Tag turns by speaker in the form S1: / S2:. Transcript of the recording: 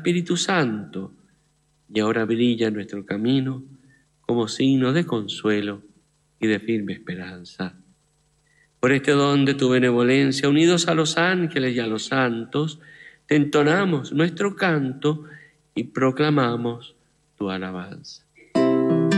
S1: Espíritu Santo, y ahora brilla en nuestro camino como signo de consuelo y de firme esperanza. Por este don de tu benevolencia, unidos a los ángeles y a los santos, te entonamos nuestro canto y proclamamos tu alabanza.